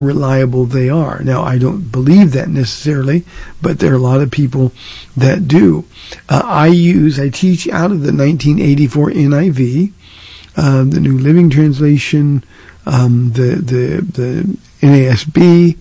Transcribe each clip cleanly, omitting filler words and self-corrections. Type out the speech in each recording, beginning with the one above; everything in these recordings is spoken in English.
reliable they are. Now, I don't believe that necessarily, but there are a lot of people that do. I teach out of the 1984 NIV, the New Living Translation, the NASB,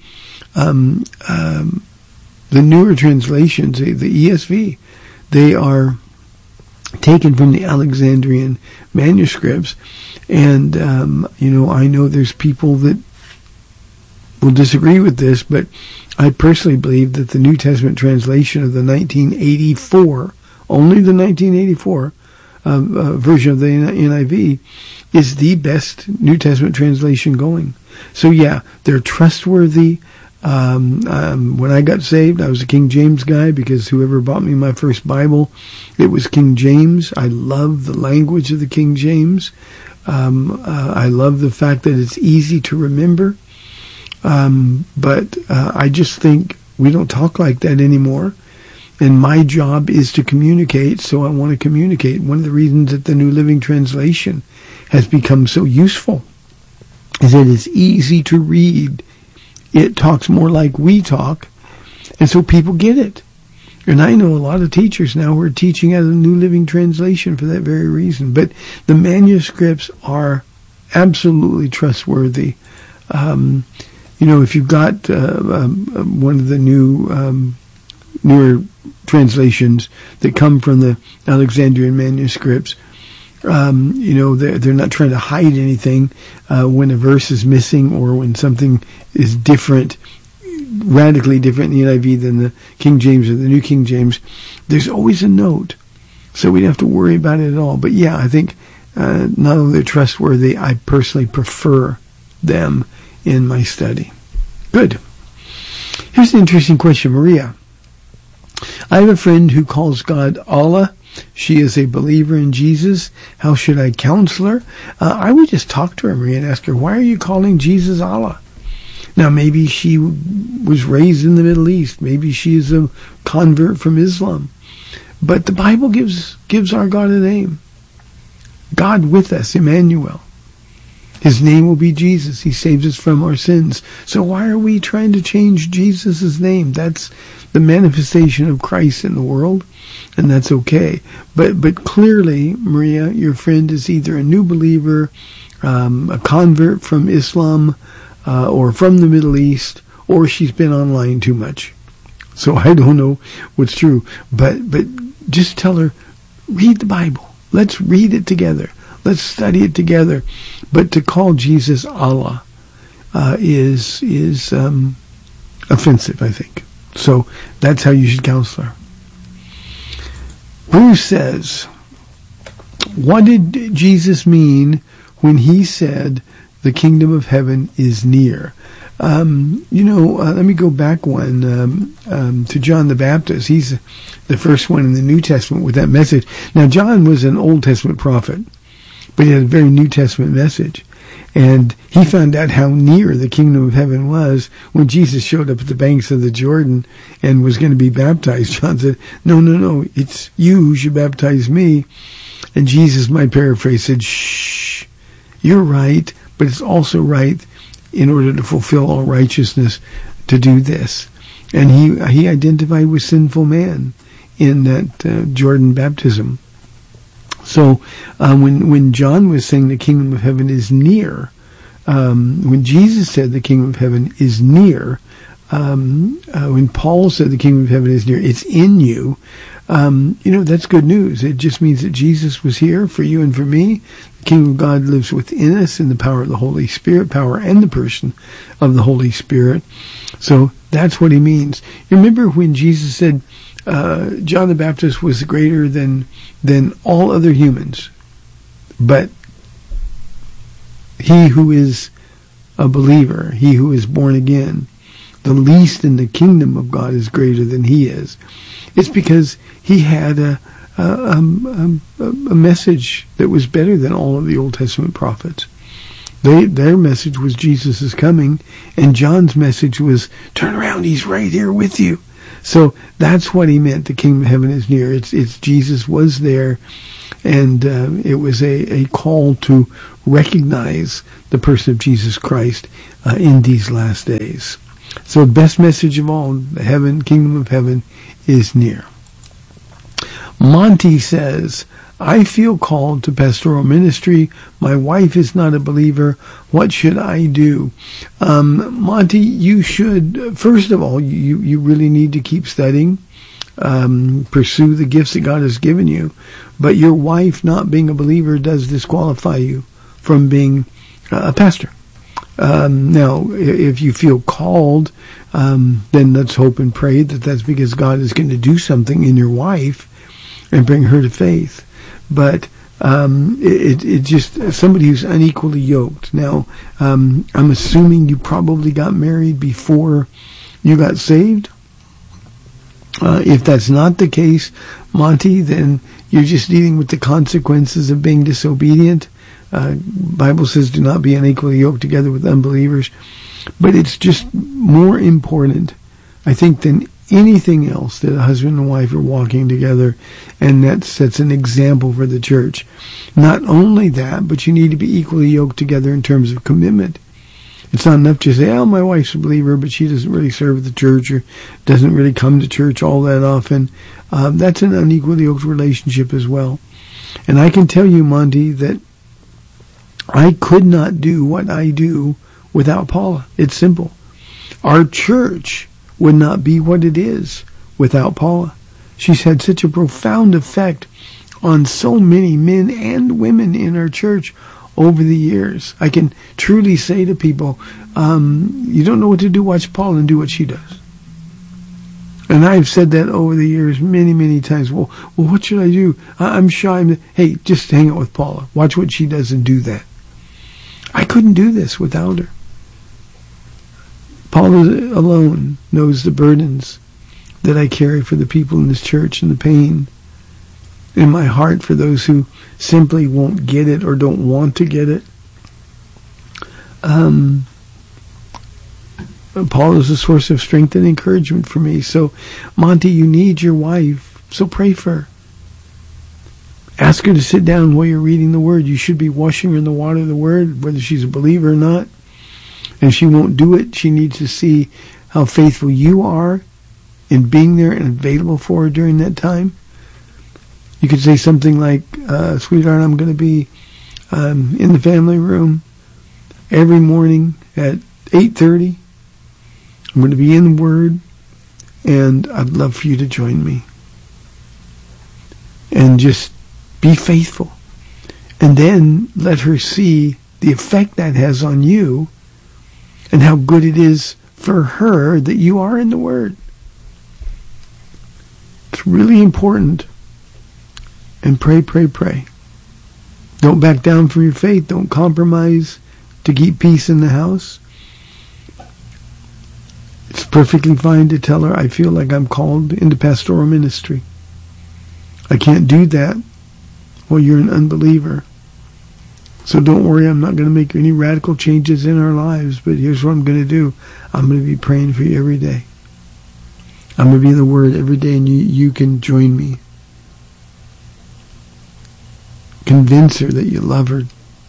the newer translations, the ESV. They are taken from the Alexandrian manuscripts, and I know there's people that will disagree with this, but I personally believe that the New Testament translation of the 1984, only the 1984 version of the NIV, is the best New Testament translation going. So yeah, they're trustworthy. When I got saved, I was a King James guy because whoever bought me my first Bible, it was King James. I love the language of the King James. I love the fact that it's easy to remember. But I just think we don't talk like that anymore. And my job is to communicate, so I want to communicate. One of the reasons that the New Living Translation has become so useful is that it's easy to read. It talks more like we talk, and so people get it. And I know a lot of teachers now who are teaching out of the New Living Translation for that very reason. But the manuscripts are absolutely trustworthy. If you've got one of the newer translations that come from the Alexandrian manuscripts, they're not trying to hide anything when a verse is missing or when something is different, radically different in the NIV than the King James or the New King James. There's always a note, so we don't have to worry about it at all. But yeah, I think not only they're trustworthy, I personally prefer them in my study. Good. Here's an interesting question, Maria. I have a friend who calls God Allah. She is a believer in Jesus. How should I counsel her? I would just talk to her, Maria, and ask her, why are you calling Jesus Allah? Now, maybe she was raised in the Middle East. Maybe she is a convert from Islam. But the Bible gives our God a name. God with us, Emmanuel. His name will be Jesus. He saves us from our sins. So why are we trying to change Jesus' name? That's the manifestation of Christ in the world, and that's okay. But clearly, Maria, your friend is either a new believer, a convert from Islam, or from the Middle East, or she's been online too much. So I don't know what's true. But just tell her, read the Bible. Let's read it together. Let's study it together. But to call Jesus Allah is offensive, I think. So that's how you should counsel her. Bruce says, what did Jesus mean when he said the kingdom of heaven is near? Let me go back to John the Baptist. He's the first one in the New Testament with that message. Now, John was an Old Testament prophet, but he had a very New Testament message. And he found out how near the kingdom of heaven was when Jesus showed up at the banks of the Jordan and was going to be baptized. John said, no, it's you who should baptize me. And Jesus, my paraphrase, said, shh, you're right, but it's also right in order to fulfill all righteousness to do this. And he identified with sinful man in that Jordan baptism. So when John was saying the kingdom of heaven is near, when Jesus said the kingdom of heaven is near, when Paul said the kingdom of heaven is near, it's in you, that's good news. It just means that Jesus was here for you and for me. The kingdom of God lives within us in the power of the Holy Spirit, power and the person of the Holy Spirit. So that's what he means. You remember when Jesus said, John the Baptist was greater than all other humans, but he who is a believer, he who is born again, the least in the kingdom of God is greater than he is. It's because he had a message that was better than all of the Old Testament prophets. Their message was Jesus is coming, and John's message was, turn around, he's right here with you. So that's what he meant, the kingdom of heaven is near. It's Jesus was there, and it was a call to recognize the person of Jesus Christ in these last days. So the best message of all, the kingdom of heaven is near. Monty says, I feel called to pastoral ministry. My wife is not a believer. What should I do? Monty, you should, first of all, you really need to keep studying, pursue the gifts that God has given you. But your wife not being a believer does disqualify you from being a pastor. Now, if you feel called, then let's hope and pray that that's because God is going to do something in your wife and bring her to faith. But it just somebody who's unequally yoked. Now, I'm assuming you probably got married before you got saved. If that's not the case, Monty, then you're just dealing with the consequences of being disobedient. Bible says do not be unequally yoked together with unbelievers. But it's just more important, I think, than anything else that a husband and wife are walking together, and that sets an example for the church. Not only that, but you need to be equally yoked together in terms of commitment. It's not enough to say, oh, my wife's a believer, but she doesn't really serve at the church or doesn't really come to church all that often. That's an unequally yoked relationship as well. And I can tell you, Monty, that I could not do what I do without Paula. It's simple. Our church would not be what it is without Paula. She's had such a profound effect on so many men and women in our church over the years. I can truly say to people, you don't know what to do, watch Paula and do what she does. And I've said that over the years many, many times. Well, what should I do? I'm shy. Hey, just hang out with Paula. Watch what she does and do that. I couldn't do this without her. Paula alone knows the burdens that I carry for the people in this church and the pain in my heart for those who simply won't get it or don't want to get it. Paula is a source of strength and encouragement for me. So, Monty, you need your wife, so pray for her. Ask her to sit down while you're reading the Word. You should be washing her in the water of the Word, whether she's a believer or not. And if she won't do it, she needs to see how faithful you are in being there and available for her during that time. You could say something like, sweetheart, I'm going to be in the family room every morning at 8:30. I'm going to be in the Word, and I'd love for you to join me. And just be faithful. And then let her see the effect that has on you and how good it is for her that you are in the Word. It's really important. And pray, pray, pray. Don't back down from your faith. Don't compromise to keep peace in the house. It's perfectly fine to tell her, I feel like I'm called into pastoral ministry. I can't do that while you're an unbeliever. So don't worry, I'm not going to make any radical changes in our lives, but here's what I'm going to do. I'm going to be praying for you every day. I'm going to be in the Word every day, and you can join me. Convince her that you love her.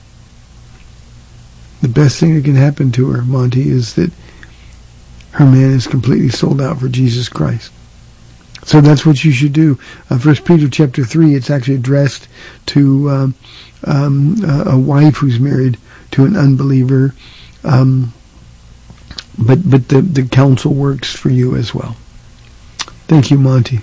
The best thing that can happen to her, Monty, is that her man is completely sold out for Jesus Christ. So that's what you should do. 1 Peter chapter 3, it's actually addressed to a wife who's married to an unbeliever. But the counsel works for you as well. Thank you, Monty.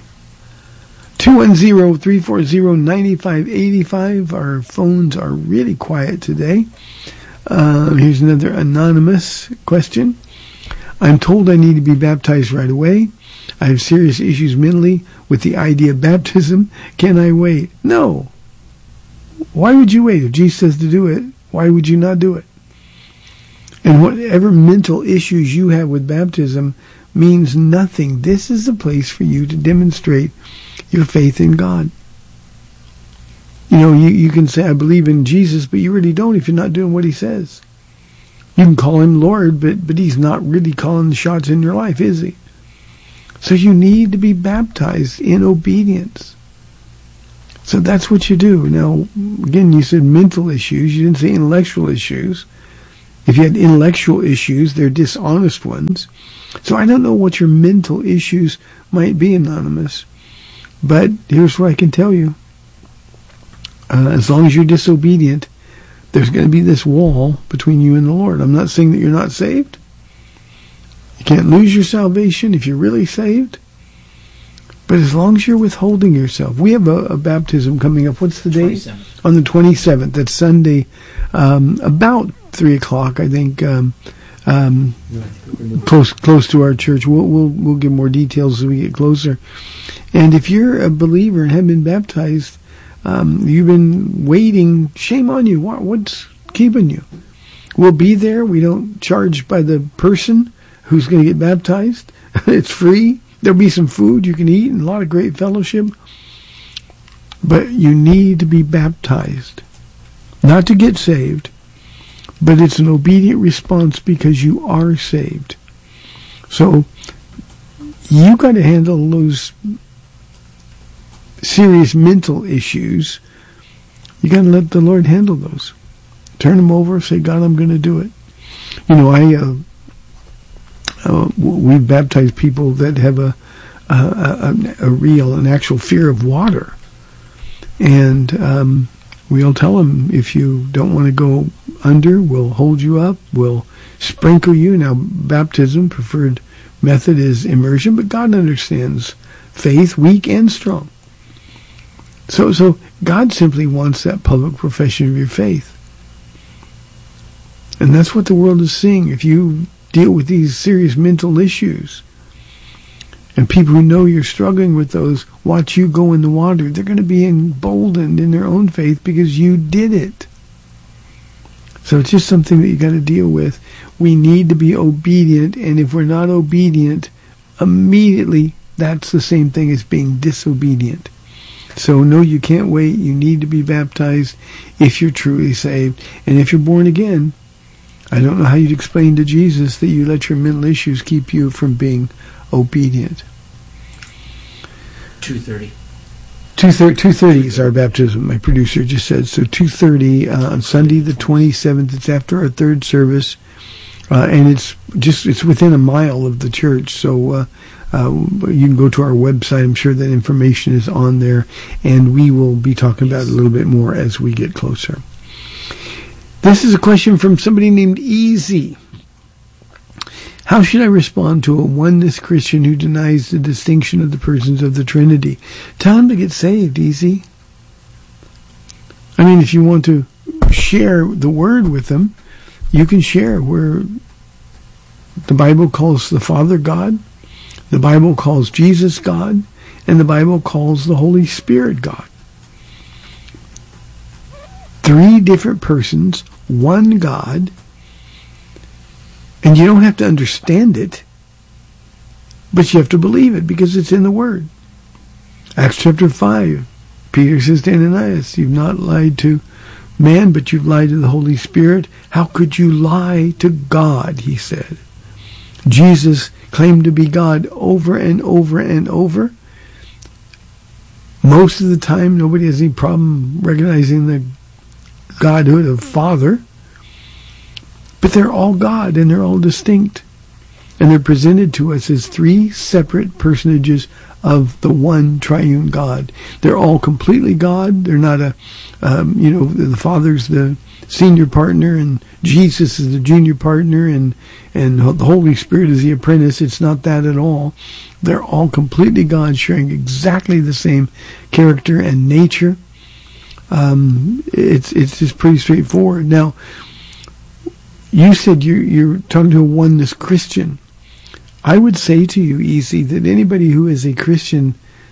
210-340-9585. Our phones are really quiet today. Here's another anonymous question. I'm told I need to be baptized right away. I have serious issues mentally with the idea of baptism. Can I wait? No. Why would you wait? If Jesus says to do it, why would you not do it? And whatever mental issues you have with baptism means nothing. This is a place for you to demonstrate your faith in God. You know, you can say, I believe in Jesus, but you really don't if you're not doing what he says. You can call him Lord, but he's not really calling the shots in your life, is he? So you need to be baptized in obedience. So that's what you do. Now, again, you said mental issues. You didn't say intellectual issues. If you had intellectual issues, they're dishonest ones. So I don't know what your mental issues might be, Anonymous. But here's what I can tell you. As long as you're disobedient, there's going to be this wall between you and the Lord. I'm not saying that you're not saved. You can't lose your salvation if you're really saved. But as long as you're withholding yourself. We have a baptism coming up. What's the date? 27th. On the 27th. That's Sunday, about 3 o'clock, I think. Close to our church. We'll give more details as we get closer. And if you're a believer and have been baptized, you've been waiting, shame on you. What's keeping you? We'll be there. We don't charge by the person who's going to get baptized. It's free. There'll be some food you can eat and a lot of great fellowship. But you need to be baptized. Not to get saved, but it's an obedient response because you are saved. So you got to handle those serious mental issues. You got to let the Lord handle those. Turn them over. Say, God, I'm going to do it. You know, we baptize people that have an actual fear of water, and we'll tell them, if you don't want to go under, we'll hold you up, we'll sprinkle you. Now, baptism preferred method is immersion, but God understands faith, weak and strong. So God simply wants that public profession of your faith. And that's what the world is seeing. If you deal with these serious mental issues, and people who know you're struggling with those watch you go in the water, they're going to be emboldened in their own faith because you did it. So it's just something that you got to deal with. We need to be obedient, and if we're not obedient, immediately that's the same thing as being disobedient. So no, you can't wait. You need to be baptized if you're truly saved. And if you're born again, I don't know how you'd explain to Jesus that you let your mental issues keep you from being obedient. 2:30. 2:30 is our baptism, my producer just said. So 2:30 on Sunday the 27th. It's after our third service. And it's within a mile of the church. So you can go to our website. I'm sure that information is on there. And we will be talking about it a little bit more as we get closer. This is a question from somebody named Easy. How should I respond to a oneness Christian who denies the distinction of the persons of the Trinity? Tell him to get saved, Easy. I mean, if you want to share the word with them, you can share where the Bible calls the Father God, the Bible calls Jesus God, and the Bible calls the Holy Spirit God. 3 different persons, one God, and you don't have to understand it, but you have to believe it because it's in the Word. Acts chapter 5, Peter says to Ananias, you've not lied to man, but you've lied to the Holy Spirit. How could you lie to God, he said. Jesus claimed to be God over and over and over. Most of the time, nobody has any problem recognizing the Godhood of Father. But they're all God, and they're all distinct. And they're presented to us as 3 separate personages of the one triune God. They're all completely God. They're not the Father's the senior partner, and Jesus is the junior partner, and the Holy Spirit is the apprentice. It's not that at all. They're all completely God, sharing exactly the same character and nature. It's just pretty straightforward. Now, you said you're talking to a oneness Christian. I would say to you, Easy, that anybody who is a Christian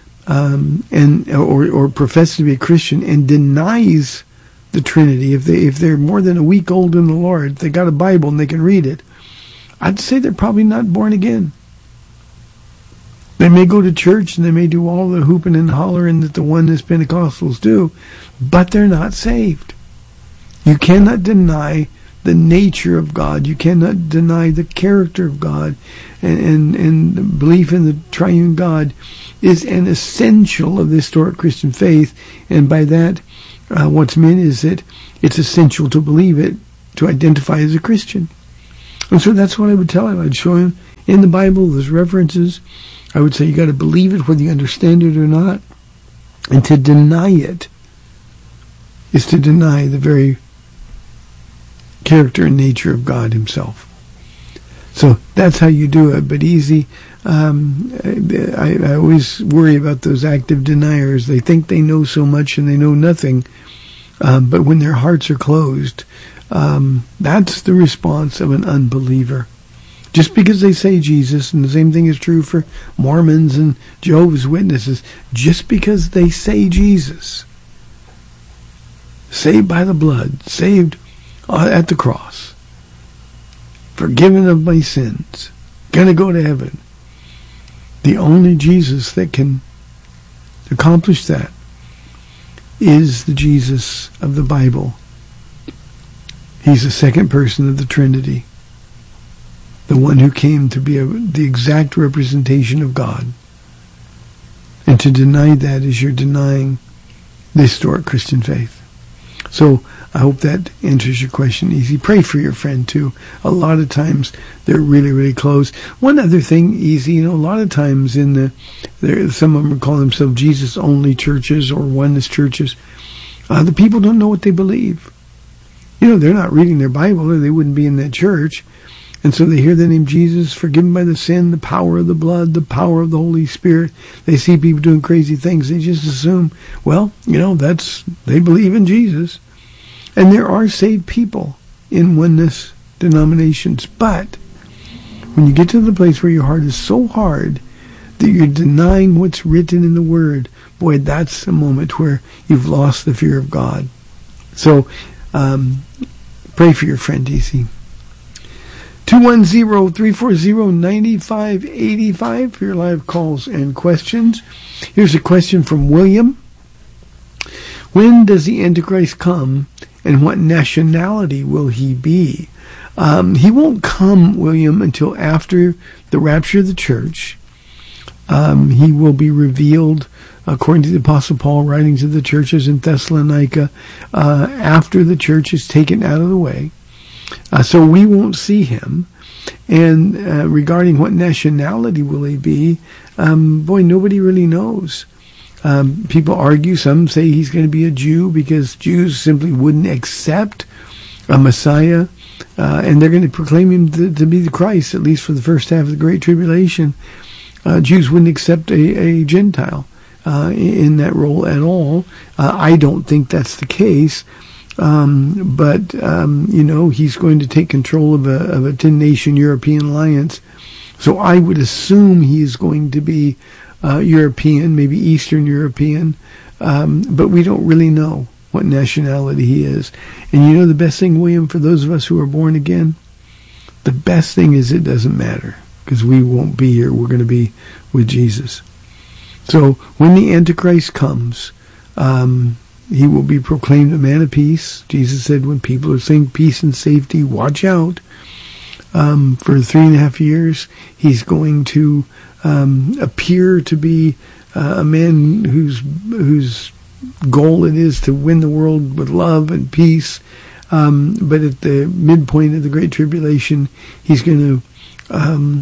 or professes to be a Christian and denies the Trinity, if they're more than a week old in the Lord, if they got a Bible and they can read it, I'd say they're probably not born again. They may go to church and they may do all the hooping and hollering that the oneness Pentecostals do, but they're not saved. You cannot deny the nature of God. You cannot deny the character of God, and the belief in the triune God is an essential of the historic Christian faith. And by that, what's meant is that it's essential to believe it, to identify as a Christian. And so that's what I would tell him. I'd show him in the Bible, there's references. I would say you got to believe it whether you understand it or not. And to deny it is to deny the very character and nature of God himself. So that's how you do it. But easy, I always worry about those active deniers. They think they know so much and they know nothing. But when their hearts are closed, that's the response of an unbeliever. Just because they say Jesus, and the same thing is true for Mormons and Jehovah's Witnesses, just because they say Jesus, saved by the blood, saved at the cross, forgiven of my sins, gonna go to heaven, the only Jesus that can accomplish that is the Jesus of the Bible. He's the second person of the Trinity, the one who came to be the exact representation of God. And to deny that is you're denying the historic Christian faith. So I hope that answers your question easy. Pray for your friend too. A lot of times they're really, really close. One other thing, easy, a lot of times some of them call themselves Jesus-only churches or oneness churches. The people don't know what they believe. They're not reading their Bible or they wouldn't be in that church. And so they hear the name Jesus, forgiven by the sin, the power of the blood, the power of the Holy Spirit. They see people doing crazy things. They just assume, they believe in Jesus. And there are saved people in oneness denominations. But when you get to the place where your heart is so hard that you're denying what's written in the Word, boy, that's a moment where you've lost the fear of God. So pray for your friend, DC. 210-340-9585 for your live calls and questions. Here's a question from William. When does the Antichrist come, and what nationality will he be? He won't come, William, until after the rapture of the church. He will be revealed, according to the Apostle Paul writing to the churches in Thessalonica, after the church is taken out of the way. So we won't see him. And regarding what nationality will he be, nobody really knows. People argue. Some say he's going to be a Jew because Jews simply wouldn't accept a Messiah, and they're going to proclaim him to be the Christ, at least for the first half of the Great Tribulation. Jews wouldn't accept a Gentile in that role at all. I don't think that's the case. But he's going to take control of a 10-nation European alliance. So I would assume he is going to be European, maybe Eastern European, but we don't really know what nationality he is. And the best thing, William, for those of us who are born again, the best thing is it doesn't matter, because we won't be here. We're going to be with Jesus. So when the Antichrist comes, he will be proclaimed a man of peace. Jesus said when people are saying peace and safety, watch out. For 3.5 years, he's going to appear to be a man whose goal it is to win the world with love and peace. But at the midpoint of the Great Tribulation, he's going to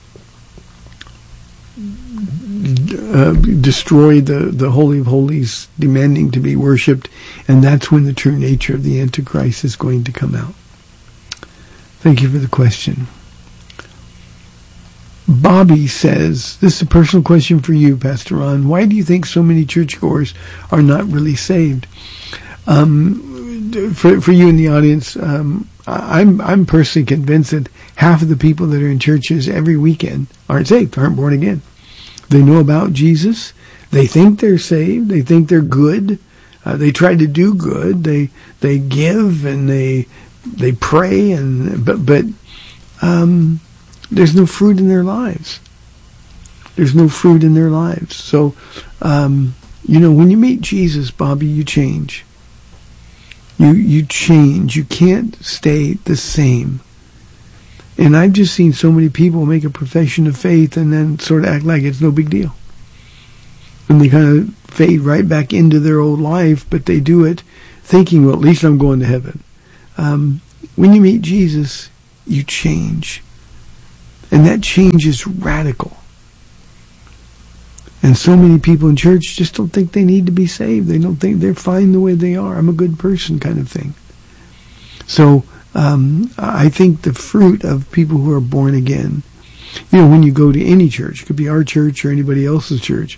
destroy the Holy of Holies, demanding to be worshipped, and that's when the true nature of the Antichrist is going to come out. Thank you for the question. Bobby says, this is a personal question for you, Pastor Ron. Why do you think so many churchgoers are not really saved? For you in the audience, I'm personally convinced that half of the people that are in churches every weekend aren't saved, aren't born again. They know about Jesus. They think they're saved. They think they're good. They try to do good. They give and they pray, but there's no fruit in their lives. There's no fruit in their lives. So when you meet Jesus, Bobby, you change. You change. You can't stay the same. And I've just seen so many people make a profession of faith and then sort of act like it's no big deal. And they kind of fade right back into their old life, but they do it thinking, well, at least I'm going to heaven. When you meet Jesus, you change. And that change is radical. And so many people in church just don't think they need to be saved. They don't think they're fine the way they are. I'm a good person kind of thing. So I think the fruit of people who are born again, when you go to any church, it could be our church or anybody else's church,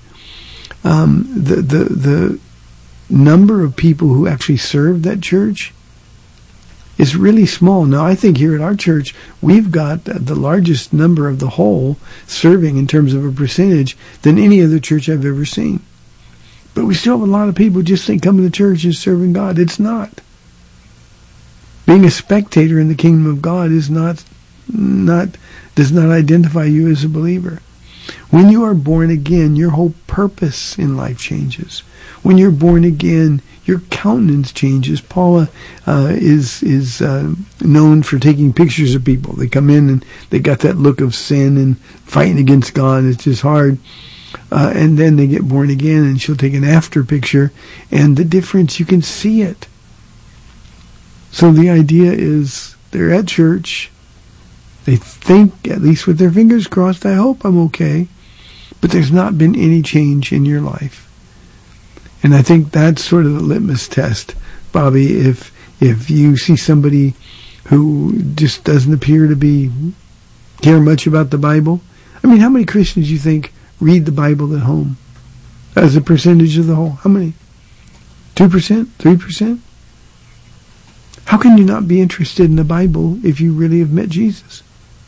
the number of people who actually serve that church is really small. Now, I think here at our church, we've got the largest number of the whole serving in terms of a percentage than any other church I've ever seen. But we still have a lot of people who just think coming to church is serving God. It's not. Being a spectator in the kingdom of God is does not identify you as a believer. When you are born again, your whole purpose in life changes. When you're born again, your countenance changes. Paula is known for taking pictures of people. They come in and they got that look of sin and fighting against God. It's just hard. And then they get born again, and she'll take an after picture, and the difference, you can see it. So the idea is they're at church. They think, at least with their fingers crossed, I hope I'm okay. But there's not been any change in your life. And I think that's sort of the litmus test, Bobby. If you see somebody who just doesn't appear to care much about the Bible. I mean, how many Christians do you think read the Bible at home as a percentage of the whole? How many? 2%? 3%? How can you not be interested in the Bible if you really have met Jesus?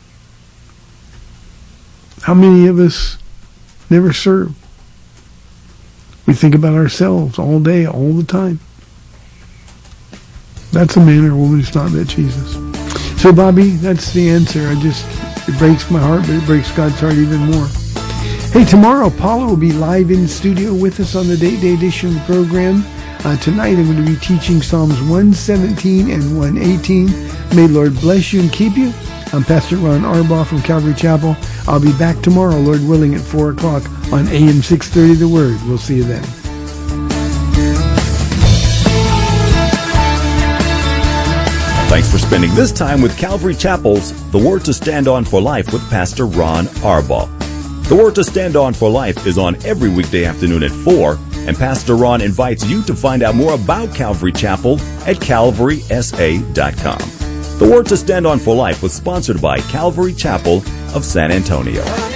How many of us never serve? We think about ourselves all day, all the time. That's a man or a woman who's not met Jesus. So, Bobby, that's the answer. It breaks my heart, but it breaks God's heart even more. Hey, tomorrow, Paula will be live in studio with us on the Date Day edition of the program. Tonight, I'm going to be teaching Psalms 117 and 118. May the Lord bless you and keep you. I'm Pastor Ron Arbaugh from Calvary Chapel. I'll be back tomorrow, Lord willing, at 4 o'clock on AM 630 The Word. We'll see you then. Thanks for spending this time with Calvary Chapel's The Word to Stand On for Life with Pastor Ron Arbaugh. The Word to Stand On for Life is on every weekday afternoon at 4, and Pastor Ron invites you to find out more about Calvary Chapel at calvarysa.com. The Word to Stand On for Life was sponsored by Calvary Chapel of San Antonio.